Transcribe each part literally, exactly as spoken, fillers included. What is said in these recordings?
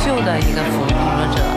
秀的一个服务工作者。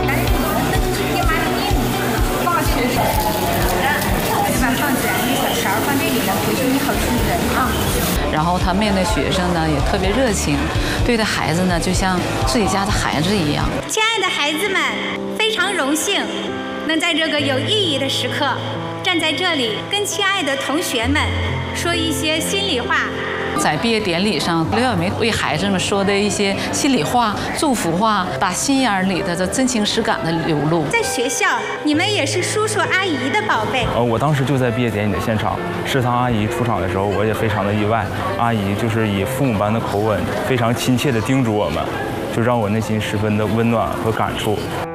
把放孜然的小勺放这里呢，回去你好出人啊。 然后他面对学生呢也特别热情，对待孩子呢就像自己家的孩子一样。 亲爱的孩子们，非常荣幸能在这个有意义的时刻站在这里，跟亲爱的同学们说一些心里话。 在毕业典礼上，刘晓梅为孩子们说的一些心里话、祝福话，打心眼里的这真情实感的流露。 在学校，你们也是叔叔阿姨的宝贝。 呃，我当时就在毕业典礼的现场，食堂阿姨出场的时候，我也非常的意外。阿姨就是以父母般的口吻，非常亲切地叮嘱我们，就让我内心十分的温暖和感触。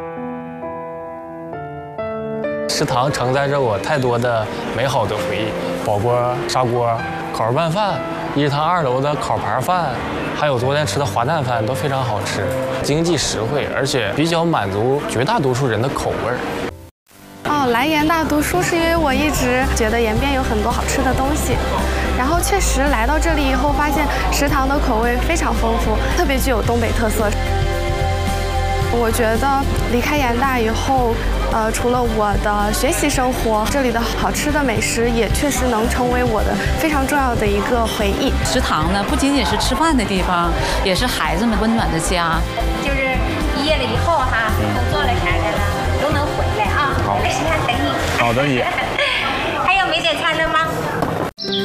食堂承载着我太多的美好的回忆，火锅、砂锅、烤肉拌饭。一食堂二楼的烤盘饭，还有昨天吃的滑蛋饭都非常好吃，经济实惠，而且比较满足绝大多数人的口味儿。 哦，来延大读书是因为我一直觉得延边有很多好吃的东西，然后确实来到这里以后，发现食堂的口味非常丰富，特别具有东北特色。我觉得离开延大以后，呃，除了我的学习生活，这里的好吃的美食也确实能成为我的非常重要的一个回忆。 食堂呢，不仅仅是吃饭的地方，也是孩子们温暖的家。 就是毕业了以后哈，工作了啥的了，都能回来啊。 好， 在食堂等你。 好的，也。